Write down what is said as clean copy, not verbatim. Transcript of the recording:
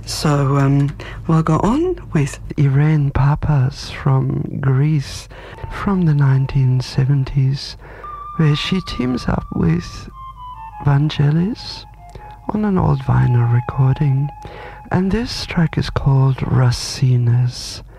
So we'll go on with Irene Papas from Greece from the 1970s, where she teams up with Vangelis on an old vinyl recording, and this track is called Racines.